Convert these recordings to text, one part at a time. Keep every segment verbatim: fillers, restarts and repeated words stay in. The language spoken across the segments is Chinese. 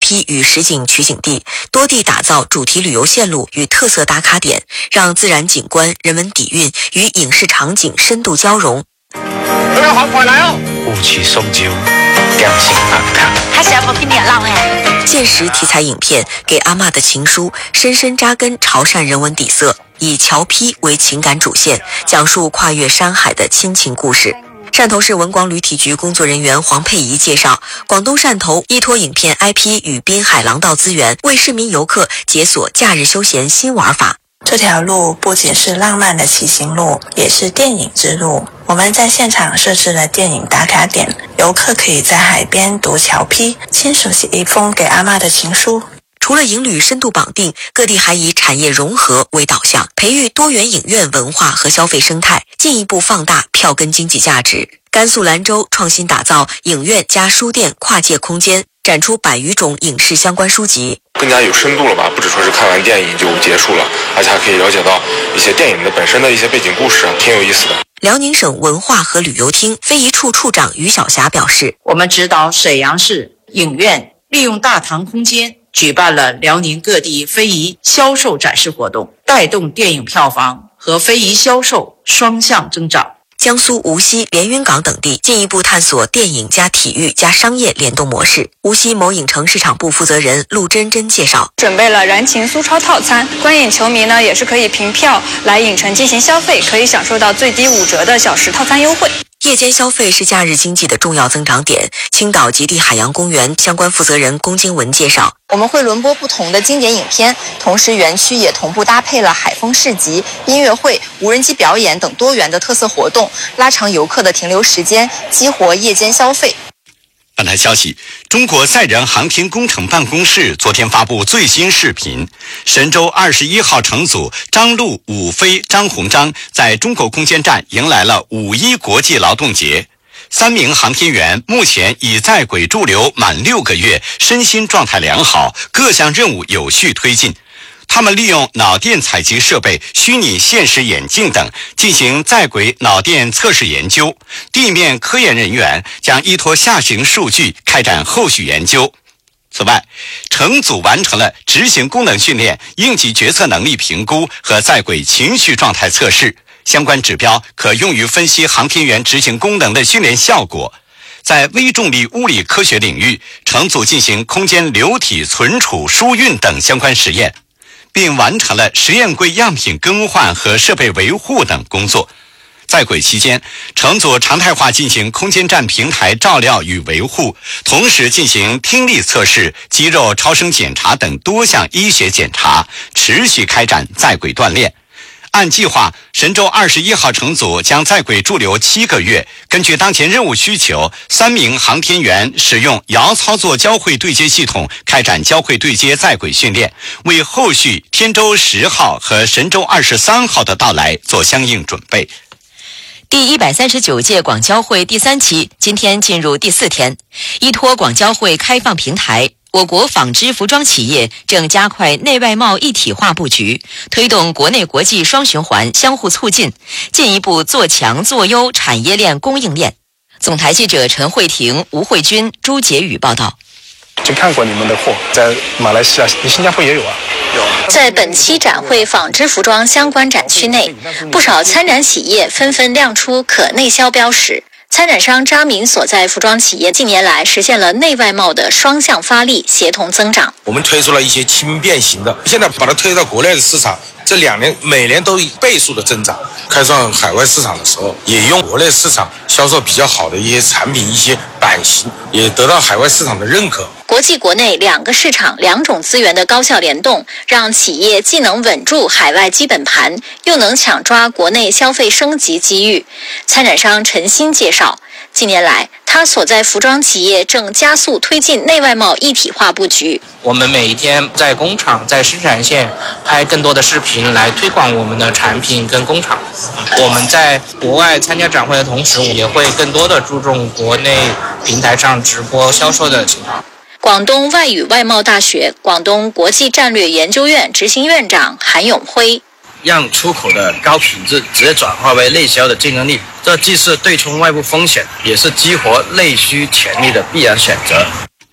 P 与实景取景地，多地打造主题旅游线路与特色打卡点，让自然景观、人文底蕴与影视场景深度交融。 大家好，快来哦！雾气松酒，良心安康。 他想不跟你浪哎。 现实题材影片《给阿嬷的情书》深深扎根潮汕人文底色，以侨批为情感主线，讲述跨越山海的亲情故事。汕头市文广旅体局工作人员黄佩仪介绍，广东汕头依托影片 I P 与滨海廊道资源，为市民游客解锁假日休闲新玩法。 这条路不仅是浪漫的骑行路，也是电影之路。我们在现场设置了电影打卡点，游客可以在海边读侨批，亲手写一封给阿嬷的情书。 除了影旅深度绑定，各地还以产业融合为导向，培育多元影院文化和消费生态，进一步放大票根经济价值。甘肃兰州创新打造影院加书店跨界空间，展出百余种影视相关书籍， 更加有深度了吧？不只说是看完电影就结束了，而且还可以了解到一些电影的本身的一些背景故事，挺有意思的。 辽宁省文化和旅游厅非遗处处长于晓霞表示， 我们指导沈阳市影院利用大堂空间举办了辽宁各地非遗销售展示活动，带动电影票房和非遗销售双向增长。 江苏无锡、连云港等地进一步探索电影加体育加商业联动模式。无锡某影城市场部负责人陆真真介绍， 准备了燃情苏超套餐，观影球迷呢也是可以凭票来影城进行消费，可以享受到最低五折的小时套餐优惠。 夜间消费是假日经济的重要增长点。青岛极地海洋公园相关负责人龚金文介绍， 我们会轮播不同的经典影片，同时园区也同步搭配了海风市集、音乐会、无人机表演等多元的特色活动，拉长游客的停留时间，激活夜间消费。 本台消息，中国载人航天工程办公室昨天发布最新视频，神舟二十一号乘组张陆、武飞、张鸿章在中国空间站迎来了五一国际劳动节。三名航天员目前已在轨驻留满六个月，身心状态良好，各项任务有序推进。他们利用脑电采集设备、虚拟现实眼镜等进行在轨脑电测试研究，地面科研人员将依托下行数据开展后续研究。此外，乘组完成了执行功能训练、应急决策能力评估和在轨情绪状态测试，相关指标可用于分析航天员执行功能的训练效果。在微重力物理科学领域，乘组进行空间流体存储、输运等相关实验，并完成了实验柜样品更换和设备维护等工作。在轨期间，乘组常态化进行空间站平台照料与维护，同时进行听力测试、肌肉超声检查等多项医学检查，持续开展在轨锻炼。按计划，神舟二十一号乘组将在轨驻留七个月。根据当前任务需求，三名航天员使用遥操作交会对接系统开展交会对接在轨训练，为后续天舟十号和神舟二十三号的到来做相应准备。 第一百三十九届广交会第三期今天进入第四天，依托广交会开放平台，我国纺织服装企业正加快内外贸一体化布局，推动国内国际双循环相互促进，进一步做强做优产业链供应链。总台记者陈慧婷、吴慧君、朱杰宇报道。 去看过你们的货，在马来西亚、新加坡也有啊。 在本期展会纺织服装相关展区内，不少参展企业纷纷亮出可内销标识。参展商扎明所在服装企业近年来实现了内外贸的双向发力，协同增长。 我们推出了一些轻便型的，现在把它推到国内的市场，这两年每年都以倍数的增长。开创海外市场的时候，也用国内市场销售比较好的一些产品、一些版型，也得到海外市场的认可。 国际国内两个市场、两种资源的高效联动，让企业既能稳住海外基本盘，又能抢抓国内消费升级机遇。参展商陈鑫介绍，近年来他所在服装企业正加速推进内外贸一体化布局。 我们每一天在工厂、在生产线拍更多的视频来推广我们的产品跟工厂。我们在国外参加展会的同时，也会更多的注重国内平台上直播销售的情况。 广东外语外贸大学广东国际战略研究院执行院长韩永辉， 让出口的高品质直接转化为内销的竞争力，这既是对冲外部风险，也是激活内需潜力的必然选择。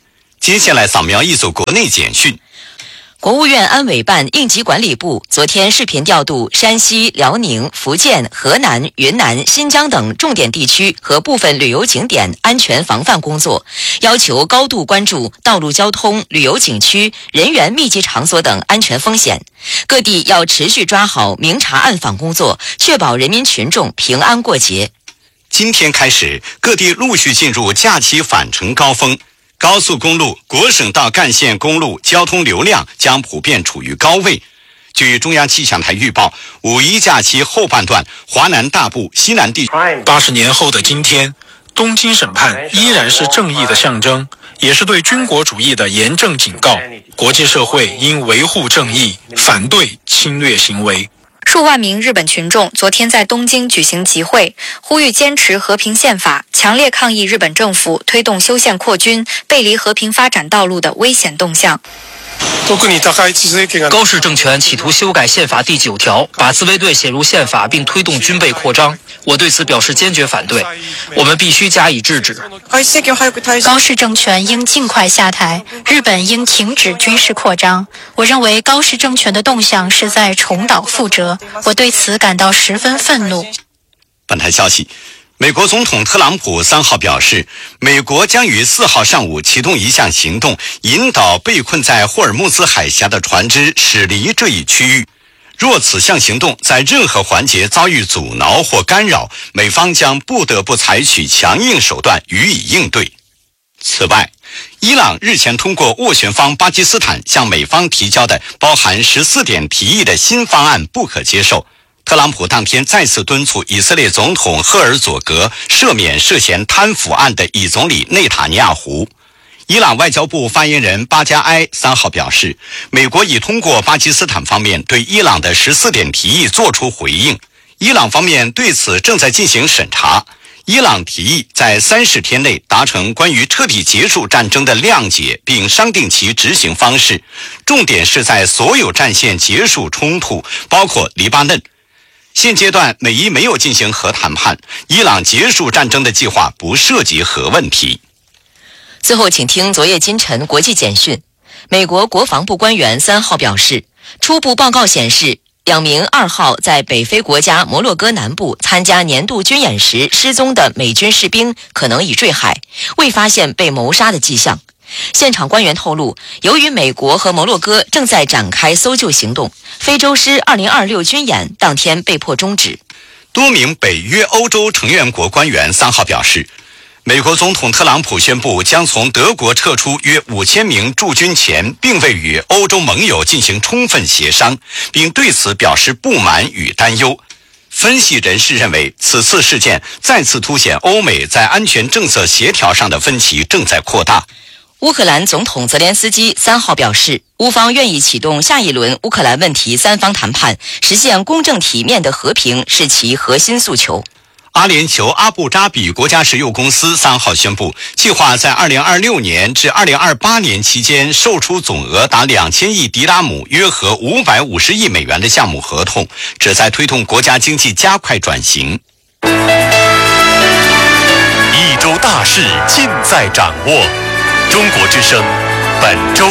接下来扫描一组国内简讯。 国务院安委办应急管理部昨天视频调度山西、辽宁、福建、河南、云南、新疆等重点地区和部分旅游景点安全防范工作，要求高度关注道路交通、旅游景区、人员密集场所等安全风险。各地要持续抓好明察暗访工作，确保人民群众平安过节。 今天开始，各地陆续进入假期返程高峰。高速公路、国省道干线公路交通流量将普遍处于高位。据中央气象台预报，五一假期后半段，华南大部、西南地区。 八十年后的今天，东京审判依然是正义的象征，也是对军国主义的严正警告。国际社会应维护正义，反对侵略行为。 数万名日本群众昨天在东京举行集会，呼吁坚持和平宪法，强烈抗议日本政府推动修宪扩军、背离和平发展道路的危险动向。 高市政权企图修改宪法第九条，把自卫队写入宪法并推动军备扩张，我对此表示坚决反对，我们必须加以制止。 高市政权应尽快下台，日本应停止军事扩张。我认为高市政权的动向是在重蹈覆辙，我对此感到十分愤怒。 本台消息，美国总统特朗普三号表示，美国将于四号上午启动一项行动，引导被困在霍尔木兹海峡的船只驶离这一区域。若此项行动在任何环节遭遇阻挠或干扰，美方将不得不采取强硬手段予以应对。此外，伊朗日前通过斡旋方巴基斯坦向美方提交的包含十四点提议的新方案不可接受。特朗普当天再次敦促以色列总统赫尔佐格赦免涉嫌贪腐案的以总理内塔尼亚胡。伊朗外交部发言人巴加埃三号表示，美国已通过巴基斯坦方面对伊朗的十四点提议作出回应，伊朗方面对此正在进行审查。伊朗提议在三十天内达成关于彻底结束战争的谅解，并商定其执行方式，重点是在所有战线结束冲突，包括黎巴嫩。现阶段美伊没有进行核谈判，伊朗结束战争的计划不涉及核问题。 最后请听昨夜今晨国际简讯。美国国防部官员三号表示，初步报告显示，两名二号在北非国家摩洛哥南部参加年度军演时失踪的美军士兵可能已坠海，未发现被谋杀的迹象。现场官员透露，由于美国和摩洛哥正在展开搜救行动，非洲狮二零二六军演当天被迫终止。 多名北约欧洲成员国官员三号表示，美国总统特朗普宣布将从德国撤出约五千名驻军前，并未与欧洲盟友进行充分协商，并对此表示不满与担忧。分析人士认为，此次事件再次凸显欧美在安全政策协调上的分歧正在扩大。 乌克兰总统泽连斯基三号表示，乌方愿意启动下一轮乌克兰问题三方谈判，实现公正体面的和平是其核心诉求。 阿联酋阿布扎比国家石油公司三号宣布，计划在二零二六年至二零二八年期间售出总额达两千亿迪拉姆，约合五百五十亿美元的项目合同，旨在推动国家经济加快转型。 一周大事尽在掌握。中国之声本周。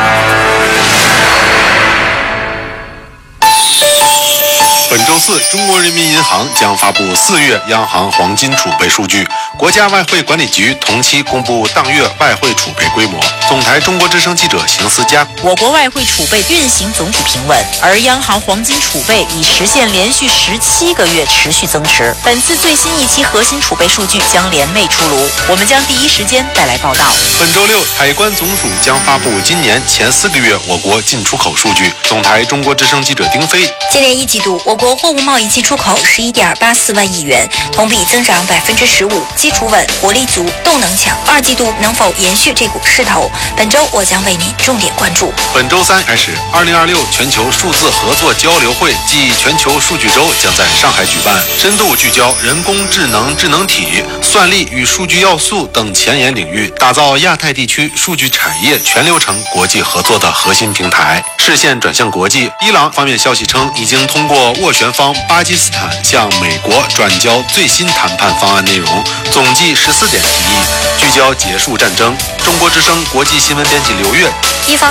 本周四，中国人民银行将发布四月央行黄金储备数据。国家外汇管理局同期公布当月外汇储备规模。总台中国之声记者邢思佳。 我国外汇储备运行总体平稳，而央行黄金储备已实现连续十七个月持续增持。本次最新一期核心储备数据将联袂出炉，我们将第一时间带来报道。 本周六，海关总署将发布今年前四个月我国进出口数据。总台中国之声记者丁飞。 今年一季度，我国货物贸易进出口十一点八四万亿元，同比增长百分之十五，基础稳，活力足，动能强。二季度能否延续这股势头？本周我将为您重点关注。 本周三开始，二零二六全球数字合作交流会暨全球数据周将在上海举办，深度聚焦人工智能、智能体、算力与数据要素等前沿领域，打造亚太地区数据产业全流程国际合作的核心平台，视线转向国际。伊朗方面消息称，已经通过斡旋方方巴基斯坦向美国转交最新谈判方案内容，总计十四点提议，聚焦结束战争。中国之声国际新闻编辑刘月。 一方